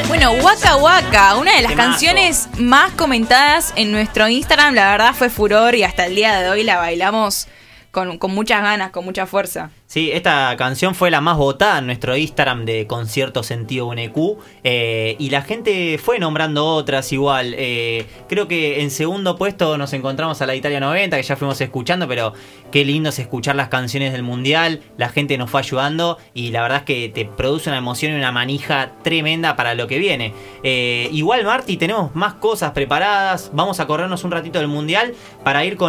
Bueno, Waka Waka, una de las Temazo. canciones más comentadas en nuestro Instagram, la verdad fue furor y hasta el día de hoy la bailamos con muchas ganas, con mucha fuerza. Sí, esta canción fue la más votada en nuestro Instagram de Concierto Sentido UNQ, y la gente fue nombrando otras igual. Creo que en segundo puesto nos encontramos a la Italia 90, que ya fuimos escuchando, pero qué lindo es escuchar las canciones del Mundial. La gente nos fue ayudando y la verdad es que te produce una emoción y una manija tremenda para lo que viene. Igual, Marti, tenemos más cosas preparadas. Vamos a corrernos un ratito del Mundial para ir con